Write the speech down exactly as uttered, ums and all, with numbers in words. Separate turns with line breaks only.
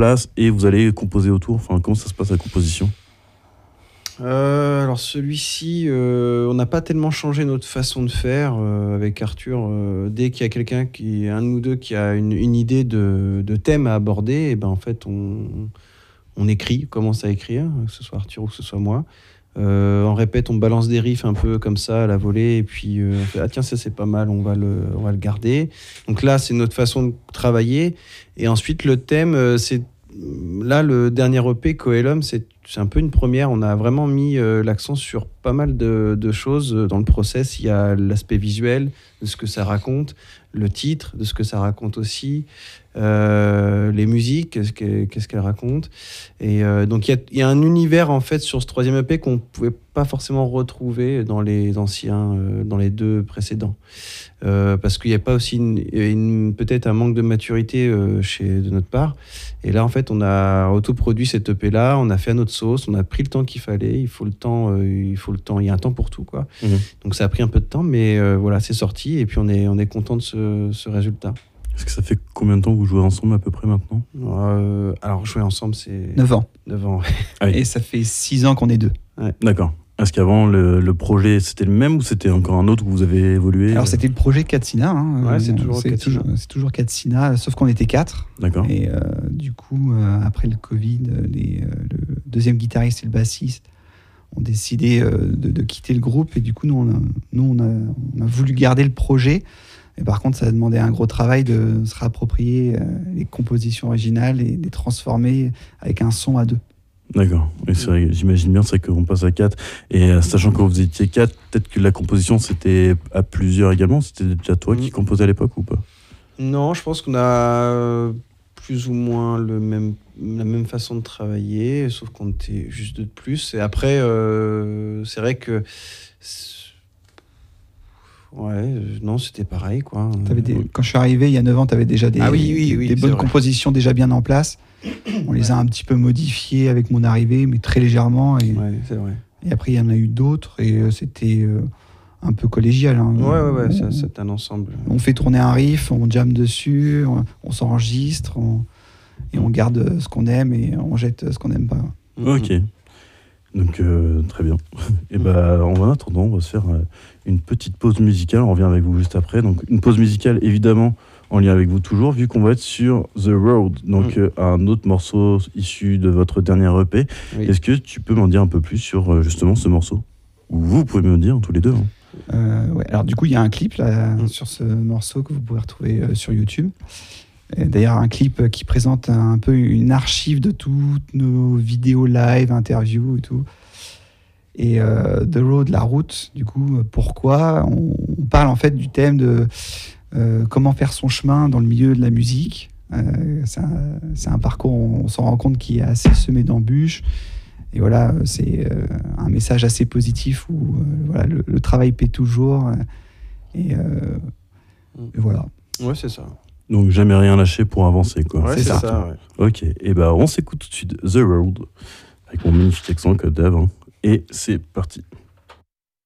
place et vous allez composer autour. Enfin, comment ça se passe la composition ?
Euh, alors celui-ci, euh, on n'a pas tellement changé notre façon de faire euh, avec Arthur. Euh, dès qu'il y a quelqu'un, qui, un de nous deux, qui a une, une idée de, de thème à aborder, et ben en fait on, on écrit, on commence à écrire, que ce soit Arthur ou que ce soit moi. Euh, on répète, on balance des riffs un peu comme ça à la volée, et puis euh, on fait ah tiens ça c'est pas mal, on va le, on va le garder. Donc là c'est notre façon de travailler. Et ensuite le thème, euh, c'est là le dernier E P Coelum, c'est c'est un peu une première. On a vraiment mis euh, l'accent sur pas mal de, de choses dans le process. Il y a l'aspect visuel de ce que ça raconte, le titre de ce que ça raconte aussi, euh, les musiques, qu'est-ce qu'elles, qu'est-ce qu'elles racontent. Et euh, donc il y a, il y a un univers en fait sur ce troisième E P qu'on ne pouvait pas forcément retrouver dans les anciens, euh, dans les deux précédents. Euh, parce qu'il n'y a pas aussi une, une, peut-être un manque de maturité euh, chez, de notre part. Et là, en fait, on a autoproduit cet E P-là, on a fait à notre sauce, on a pris le temps qu'il fallait. Il faut le temps, euh, il faut le temps. Il y a un temps pour tout, quoi. Mmh. Donc ça a pris un peu de temps, mais euh, voilà, c'est sorti. Et puis on est, on est content de ce, ce résultat.
Est-ce que ça fait combien de temps que vous jouez ensemble à peu près maintenant ?
euh, Alors jouer ensemble, c'est
neuf ans.
neuf ans.
Ah oui. Et ça fait six ans qu'on est deux.
Ouais. D'accord. Est-ce qu'avant, le, le projet, c'était le même ou c'était encore un autre où vous avez évolué ?
Alors, c'était le projet Katsina. Hein.
Ouais, c'est toujours
c'est
Katsina.
Toujours, c'est toujours Katsina, sauf qu'on était quatre.
D'accord.
Et euh, du coup, euh, après le Covid, les, euh, le deuxième guitariste et le bassiste ont décidé euh, de, de quitter le groupe. Et du coup, nous, on a, nous, on a, on a voulu garder le projet. Et par contre, ça a demandé un gros travail de se réapproprier euh, les compositions originales et les transformer avec un son à deux.
D'accord, et c'est vrai, j'imagine bien, c'est vrai qu'on passe à quatre. Et euh, sachant que vous étiez quatre, peut-être que la composition c'était à plusieurs également. C'était déjà toi mmh. qui composais à l'époque ou pas ?
Non, je pense qu'on a plus ou moins le même, la même façon de travailler, sauf qu'on était juste deux de plus. Et après, euh, c'est vrai que. Ouais, non, c'était pareil, quoi.
Des, quand je suis arrivé il y a neuf ans, tu avais déjà des,
ah oui, oui, oui,
des bonnes compositions déjà bien en place. On les
ouais.
a un petit peu modifiées avec mon arrivée, mais très légèrement. Et,
ouais, c'est vrai.
Et après, il y en a eu d'autres, et euh, c'était euh, un peu collégial. Hein.
Ouais, ouais, ouais, on, ça, c'est un ensemble.
On fait tourner un riff, on jamme dessus, on, on s'enregistre, on, et on garde ce qu'on aime, et on jette ce qu'on n'aime pas.
Ok. Donc, euh, très bien. Et ben, bah, en attendant, on va se faire euh, une petite pause musicale. On revient avec vous juste après. Donc, une pause musicale, évidemment, en lien avec vous toujours, vu qu'on va être sur The Road, donc mm. euh, un autre morceau issu de votre dernier E P. Oui. Est-ce que tu peux m'en dire un peu plus sur euh, justement ce morceau ? Ou vous pouvez me dire tous les deux. Hein.
Euh, ouais. Alors, du coup, il y a un clip là, mm. sur ce morceau que vous pouvez retrouver euh, sur YouTube. D'ailleurs, un clip qui présente un peu une archive de toutes nos vidéos live, interviews et tout. Et euh, The Road, la route, du coup, pourquoi on, on parle en fait du thème de euh, comment faire son chemin dans le milieu de la musique. Euh, c'est, un, c'est un parcours, on, on s'en rend compte, qui est assez semé d'embûches. Et voilà, c'est euh, un message assez positif où euh, voilà, le, le travail paie toujours. Euh, et, euh, et voilà.
Ouais, c'est ça.
Donc jamais rien lâcher pour avancer, quoi.
Ouais, c'est, c'est ça. ça ouais.
Ok, et ben on s'écoute tout de suite The Road avec mon magnifique accent que Dave, hein. Et c'est parti.